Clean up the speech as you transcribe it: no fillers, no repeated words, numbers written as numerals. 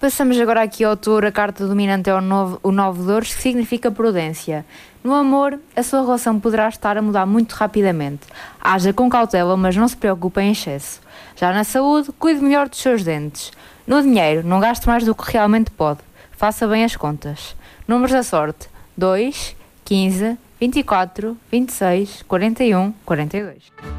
Passamos agora aqui ao touro. A carta dominante é o 9 de ouros, que significa prudência. No amor, a sua relação poderá estar a mudar muito rapidamente. Haja com cautela, mas não se preocupe em excesso. Já na saúde, cuide melhor dos seus dentes. No dinheiro, não gaste mais do que realmente pode. Faça bem as contas. Números da sorte: 2, 15, 24, 26, 41, 42.